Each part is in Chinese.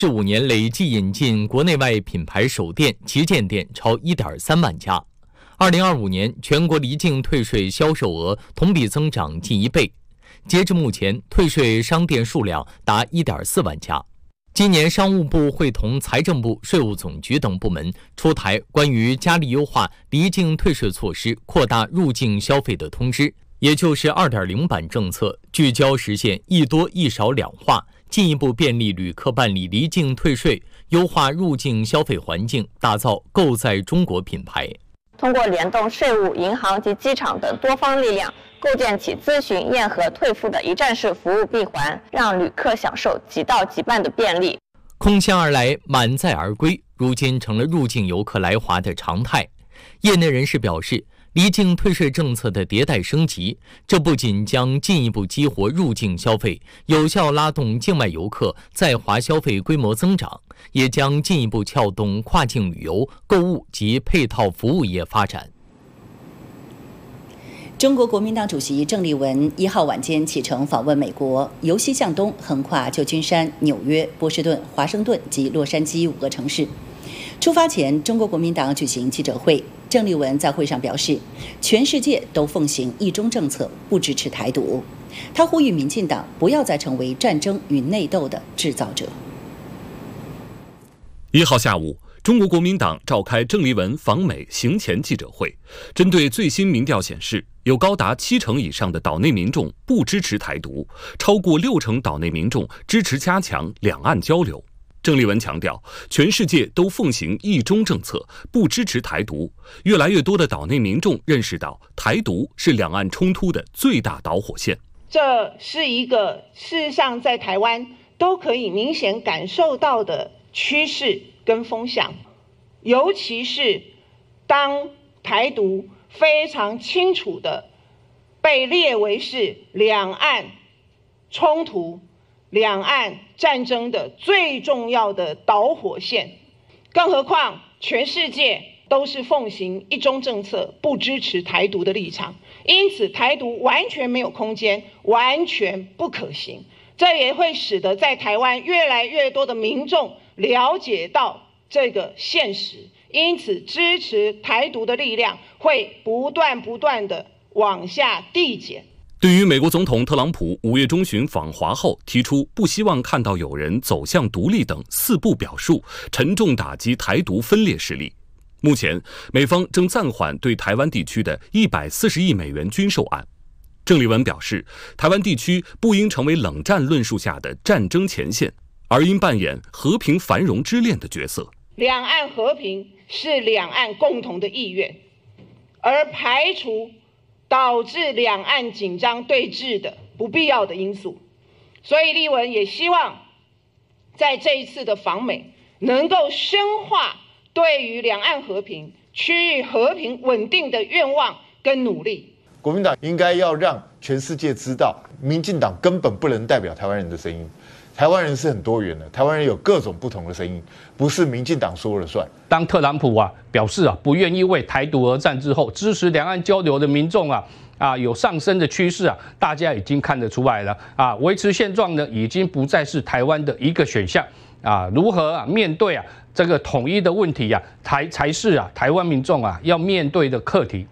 这5年累计引进国内外品牌首店、旗舰店超1.3万家。2025年全国离境退税销售额同比增长近1倍，截至目前，退税商店数量达1.4万家。今年，商务部会同财政部、税务总局等部门出台关于加力优化离境退税措施、扩大入境消费的通知，也就是 2.0 版政策，聚焦实现一多一少两化，进一步便利旅客办理离境退税，优化入境消费环境，打造购在中国品牌。 通过联动税务、银行及机场等多方力量，构建起咨询、验核、退付的一站式服务闭环，让旅客享受即到即办的便利。 空箱而来，满载而归，如今成了入境游客来华的常态。业内人士表示，离境退税政策的迭代升级，这不仅将进一步激活入境消费，有效拉动境外游客在华消费规模增长，也将进一步撬动跨境旅游、购物及配套服务业发展。 中国国民党主席郑丽文1号晚间启程访问美国，由西向东横跨旧金山、纽约、波士顿、华盛顿及洛杉矶5个城市。出发前，中国国民党举行记者会，郑丽文在会上表示，全世界都奉行一中政策，不支持台独。他呼吁民进党不要再成为战争与内斗的制造者。 1号下午，中国国民党召开郑丽文访美行前记者会，针对最新民调显示，有高达70%以上的岛内民众不支持台独，超过60%岛内民众支持加强两岸交流。郑丽文强调，全世界都奉行一中政策，不支持台独。越来越多的岛内民众认识到，台独是两岸冲突的最大导火线。 这是一个事实上在台湾都可以明显感受到的趋势跟风向，尤其是当台独非常清楚的被列为是两岸冲突、两岸战争的最重要的导火线，更何况全世界都是奉行一中政策，不支持台独的立场，因此台独完全没有空间，完全不可行。这也会使得在台湾越来越多的民众了解到这个现实，因此支持台独的力量会不断的往下递减。 对于美国总统特朗普5月中旬访华后提出不希望看到有人走向独立等4不表述，沉重打击台独分裂势力。目前，美方正暂缓对台湾地区的140亿美元军售案。郑丽文表示，台湾地区不应成为冷战论述下的战争前线，而应扮演和平繁荣之恋的角色。 两岸和平是两岸共同的意愿，而排除导致两岸紧张对峙的不必要的因素。所以丽文也希望在这一次的访美能够深化对于两岸和平、区域和平稳定的愿望跟努力。 国民党应该要让全世界知道，民进党根本不能代表台湾人的声音。台湾人是很多元的，台湾人有各种不同的声音，不是民进党说了算。 当特朗普表示不愿意为台独而战之后，支持两岸交流的民众有上升的趋势大家已经看得出来了维持现状呢，已经不再是台湾的一个选项如何面对这个统一的问题才是台湾民众要面对的课题。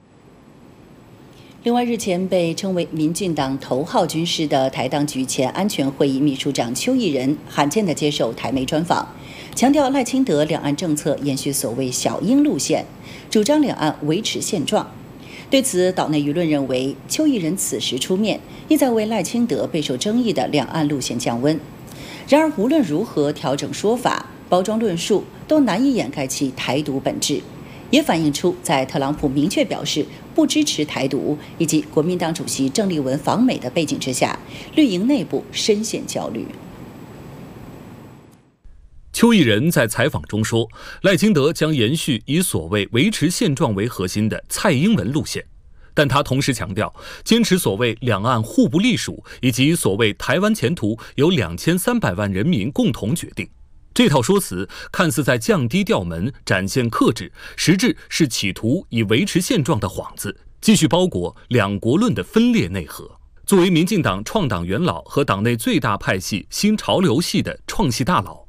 另外，日前被称为民进党头号军师的台当局前安全会议秘书长邱义仁罕见地接受台媒专访，强调赖清德两岸政策延续所谓小英路线，主张两岸维持现状。对此，岛内舆论认为邱义仁此时出面，意在为赖清德备受争议的两岸路线降温。然而，无论如何调整说法、包装论述，都难以掩盖其台独本质，也反映出在特朗普明确表示不支持台独，以及国民党主席郑丽文访美的背景之下，绿营内部深陷焦虑。 邱义仁在采访中说，赖清德将延续以所谓维持现状为核心的蔡英文路线，但他同时强调，坚持所谓两岸互不隶属，以及所谓台湾前途由2300万人民共同决定。这套说辞看似在降低调门，展现克制，实质是企图以维持现状的幌子，继续包裹两国论的分裂内核。作为民进党创党元老和党内最大派系新潮流系的创系大佬，